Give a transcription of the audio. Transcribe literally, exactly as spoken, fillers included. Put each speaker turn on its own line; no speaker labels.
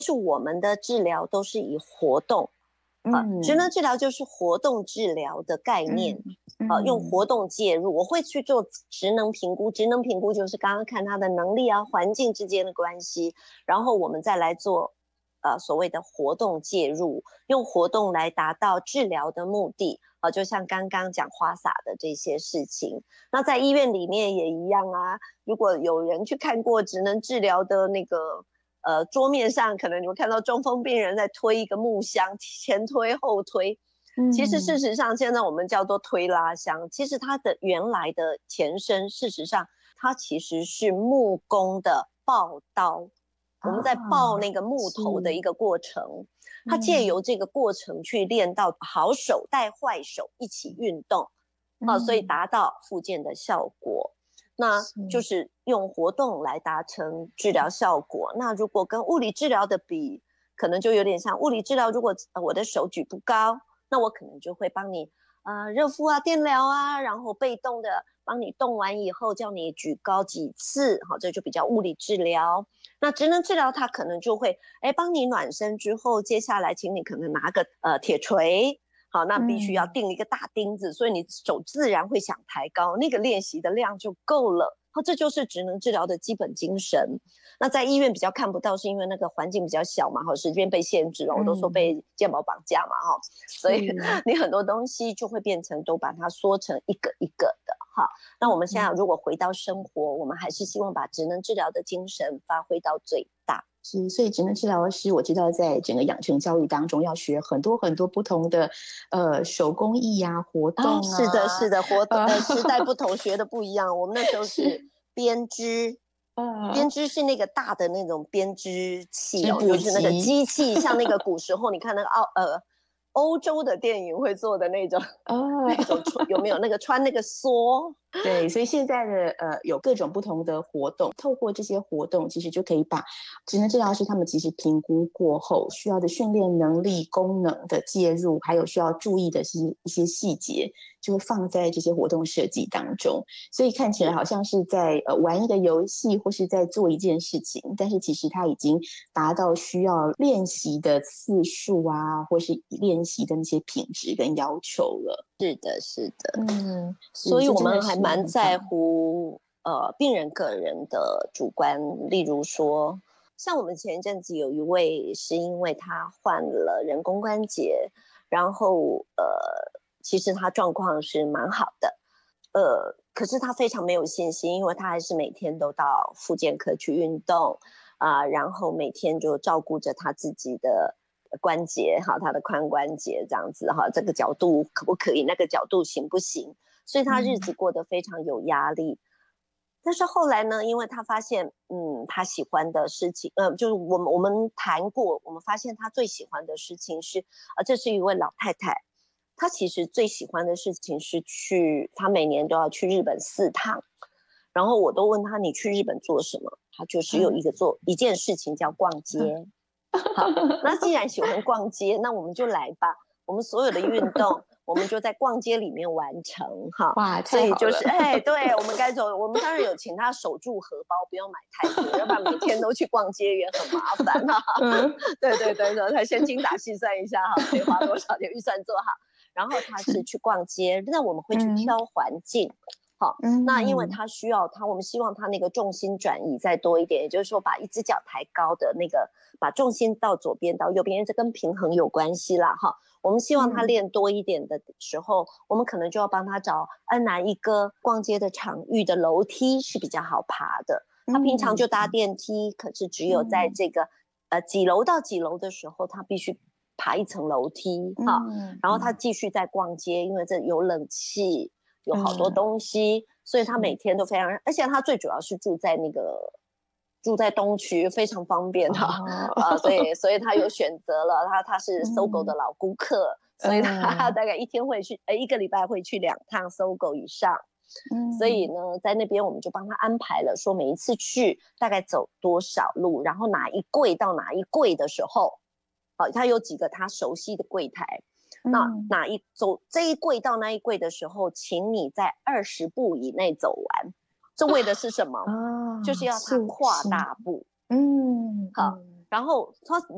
是我们的治疗都是以活动啊，
嗯
职能治疗就是活动治疗的概念。
嗯
啊，用活
嗯
动介入，我会去做职能评估。职能评估就是刚刚看他的能力啊、环境之间的关系，然后我们再来做呃所谓的活动介入，用活动来达到治疗的目的。啊，就像刚刚讲花洒的这些事情，那在医院里面也一样啊。如果有人去看过职能治疗的那个呃桌面上，可能你会看到中风病人在推一个木箱，前推后推。其实事
嗯
实上，现在我们叫做推拉箱，其实它的原来的前身，事实上它其实是木工的刨刀。我们在刨
啊，
那个木头的
是，
一个过程，它借由
嗯
这个过程去练到好手带坏手一起运动，啊，所以
嗯，
达到复健的效果。那
是，
就是用活动来达成治疗效果。那如果跟物理治疗的比，可能就有点像物理治疗。如果我的手举不高，那我可能就会帮你呃热敷啊、电疗啊，然后被动的帮你动完以后叫你举高几次，好，这就比较物理治疗。那职能治疗它可能就会哎帮你暖身之后，接下来请你可能拿个呃铁锤。好，那必须要
嗯
钉一个大钉子，所以你手自然会想抬高，那个练习的量就够了。好，这就是职能治疗的基本精神。那在医院比较看不到，是因为那个环境比较小嘛，哈，时间被限制了，我都说
嗯，
被健保绑架嘛，哈，所以
是，
你很多东西就会变成都把它缩成一个一个的，哈。那我们现在
嗯。
如果回到生活，我们还是希望把职能治疗的精神发挥到最大。
是，所以职能治疗师，我知道在整个养成教育当中，要学很多很多不同的呃手工艺呀、活
啊，
动啊，
是的，是的，活
呃，
呃时代不同，学的不一样。我们那时候是
是，
编织，编
呃，
织是那个大的那种编织器哦，
织布
就是那个
机，
机器，像那个古时候你看那个奥呃欧洲的电影会做的那种那
呃，
种穿有没有那个穿那个梭？
对，所以现在的呃有各种不同的活动，透过这些活动，其实就可以把职能治疗师他们其实评估过后需要的训练能力、功能的介入，还有需要注意的一一些细节，就会放在这些活动设计当中。所以看起来好像是在呃玩一个游戏，或是在做一件事情，但是其实它已经达到需要练习的次数啊，或是练习的那些品质跟要求了。
是的，是的，
嗯，是，
所以我
这真的是
们还蛮
很棒。
在乎呃病人个人的主观，例如说，像我们前一阵子有一位是因为他换了人工关节，然后呃，其实他状况是蛮好的，呃，可是他非常没有信心，因为他还是每天都到复健科去运动啊、呃然后每天就照顾着他自己的关节，哈，他的髋关节这样子哈，这个角度可不可以，那个角度行不行？所以他日子
嗯
过得非常有压力。但是后来呢，因为他发现，嗯，他喜欢的事情，呃，就是我们我们谈过，我们发现他最喜欢的事情是，呃，这是一位老太太，她其实最喜欢的事情是去，她每年都要去日本四趟，然后我都问她你去日本做什么，她就只有
嗯
一个做一件事情叫逛街。好，那既然喜欢逛街，那我们就来吧。我们所有的运动，我们就在逛街里面完成哈。
哇，
所以就是，
太好了！
哎，对，我们该走，我们当然有请他守住荷包，不要买太多，要不然每天都去逛街也很麻烦哈。
嗯，
对对对，然后他先精打细算一下哈，可以花多少钱，预算做好。然后他是
是，
去逛街，那我们会去
嗯
挑环境。好，那因为
嗯
他需要他，我们希望他那个重心转移再多一点，也就是说把一只脚抬高的那个，把重心到左边到右边，这跟平衡有关系啦哈。我们希望他
嗯
练多一点的时候，我们可能就要帮他找，呃，哪一个逛街的场域的楼梯是比较好爬的。他平常就搭
嗯
电梯，可是只有在
嗯
这个呃几楼到几楼的时候，他必须爬一层楼梯哈。然后他
嗯嗯
继续在逛街，因为这有冷气，有好多
嗯，
东西，所以他每
是
天都非常，而且他最主要是住在那个住在东区，非常方便哈。
哦，
啊，所以所以他有选择了，他他是搜狗的
嗯
老顾客，所以他
嗯
大概一天会去，呃，一个礼拜会去两趟搜狗以上。所以
嗯
呢，在那边我们就帮他安排了，说每一次去大概走多少路，然后哪一柜到哪一柜的时候，好、他有几个他熟悉的柜台，那
嗯，
哪一走这一柜到那一柜的时候，请你在二十步以内走完。这为的是什么？就是
啊，
要他
塑
跨
形，
大步。
嗯
好，
嗯
然后他